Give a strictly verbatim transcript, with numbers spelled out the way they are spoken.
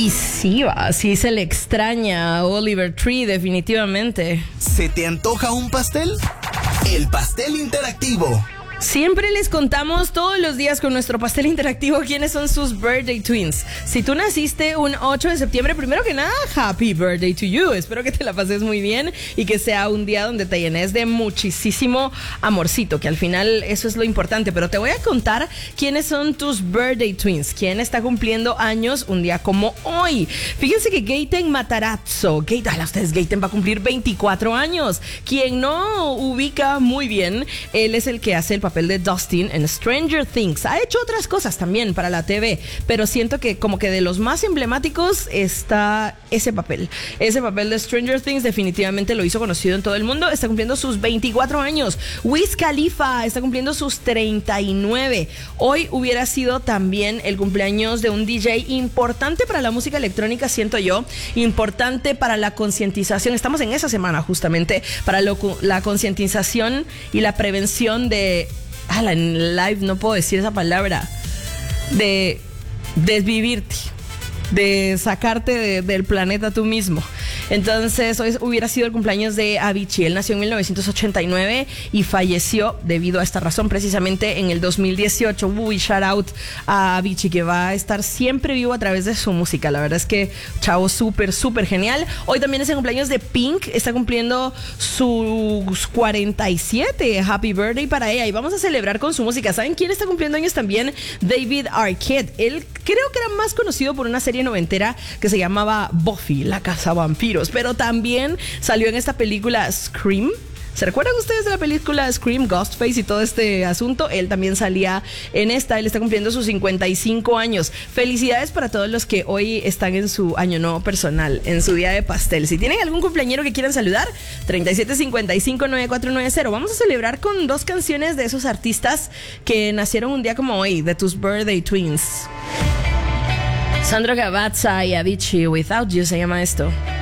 Y sí, va, sí se le extraña a Oliver Tree, definitivamente. ¿Se te antoja un pastel? El pastel interactivo. Siempre les contamos todos los días con nuestro pastel interactivo quiénes son sus birthday twins. Si tú naciste un ocho de septiembre, primero que nada, happy birthday to you. Espero que te la pases muy bien y que sea un día donde te llenes de muchísimo amorcito, que al final eso es lo importante. Pero te voy a contar quiénes son tus birthday twins, quién está cumpliendo años un día como hoy. Fíjense que Gaten Matarazzo, Gaten, ustedes, Gaten va a cumplir veinticuatro años. Quien no ubica muy bien, él es el que hace el papel de Dustin en Stranger Things. Ha hecho otras cosas también para la T V, pero siento que como que de los más emblemáticos está ese papel. Ese papel de Stranger Things definitivamente lo hizo conocido en todo el mundo. Está cumpliendo sus veinticuatro años. Wiz Khalifa está cumpliendo sus treinta y nueve. Hoy hubiera sido también el cumpleaños de un D J importante para la música electrónica, siento yo, importante para la concientización. Estamos en esa semana justamente para lo, la concientización y la prevención de... Ah, en live no puedo decir esa palabra. De desvivirte, de sacarte de, del planeta tú mismo. Entonces hoy hubiera sido el cumpleaños de Avicii. Él nació en mil novecientos ochenta y nueve y falleció debido a esta razón precisamente en el dos mil dieciocho. Uy, shout out a Avicii, que va a estar siempre vivo a través de su música. La verdad es que chavo súper, súper genial. Hoy también es el cumpleaños de Pink. Está cumpliendo sus cuarenta y siete. Happy birthday para ella. Y vamos a celebrar con su música. ¿Saben quién está cumpliendo años también? David Arquette. Él creo que era más conocido por una serie noventera que se llamaba Buffy, la cazavampiros, pero también salió en esta película Scream. ¿Se recuerdan ustedes de la película Scream, Ghostface y todo este asunto? Él también salía en esta. Él está cumpliendo sus cincuenta y cinco años. Felicidades para todos los que hoy están en su año nuevo personal, en su día de pastel. Si tienen algún cumpleañero que quieran saludar, treinta y siete cincuenta y cinco noventa y cuatro noventa. Vamos a celebrar con dos canciones de esos artistas que nacieron un día como hoy, de tus birthday twins. Sandro Gavazza y Avicii, Without You se llama esto.